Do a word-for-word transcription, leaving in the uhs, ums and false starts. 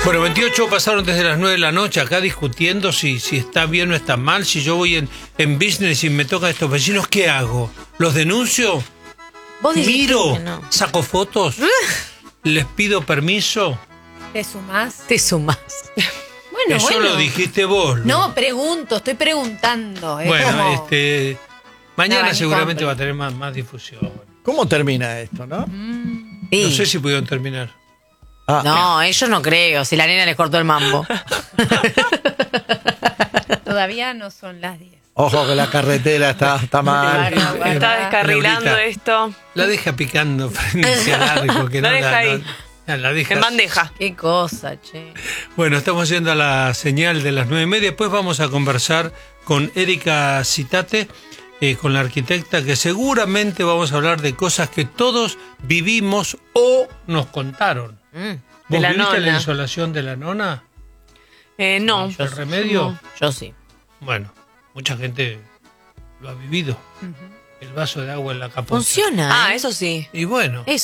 Bueno, veintiocho pasaron desde las nueve de la noche acá discutiendo si, si está bien o está mal. Si yo voy en, en business y me tocan estos vecinos, ¿qué hago? ¿Los denuncio? ¿Vos ¿Miro? que no? ¿Saco fotos? ¿Les pido permiso? ¿Te sumás? Te sumás. Bueno, Eso bueno. lo dijiste vos. Lu. No, pregunto, estoy preguntando. Es Bueno, como... este... Mañana No, seguramente compre. va a tener más, más difusión. ¿Cómo termina esto, no? Sí. No sé si pudieron terminar. Ah, No, ellos no creo, si la nena les cortó el mambo. Todavía no son las diez. Ojo que la carretera está, está mal. Claro, bueno. Está descarrilando Laurita, esto. La deja picando frente al arco. Que La no deja la, ahí. no- la deja. En bandeja. Qué cosa, che. Bueno, estamos yendo a la señal de las nueve y media. Después vamos a conversar con Erika Citate, eh, con la arquitecta, que seguramente vamos a hablar de cosas que todos vivimos o nos contaron. Mm, ¿Vos la viviste la nona. insolación de la nona? Eh, no. ¿El remedio? Yo sí. Bueno, mucha gente lo ha vivido. El vaso de agua en la capota. Funciona. Ah, ¿eh? eso sí. Y bueno.